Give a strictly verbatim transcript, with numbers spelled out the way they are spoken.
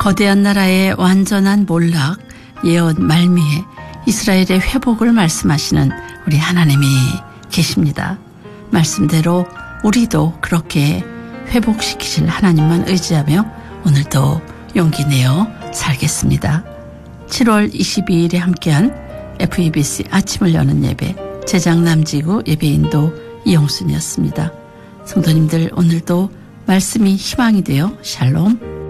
거대한 나라의 완전한 몰락, 예언 말미에 이스라엘의 회복을 말씀하시는 우리 하나님이 계십니다. 말씀대로 우리도 그렇게 회복시키실 하나님만 의지하며 오늘도 용기 내어 살겠습니다. 칠월 이십이일에 함께한 에프이비씨 아침을 여는 예배, 제작 남지구 예배인도 이용순이었습니다. 성도님들 오늘도 말씀이 희망이 되어 샬롬.